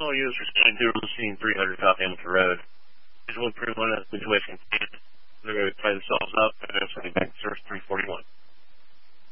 all users going through Lucene 300 South Hamilton Road. There's one pretty one that's been wasting. They're going to tie themselves up.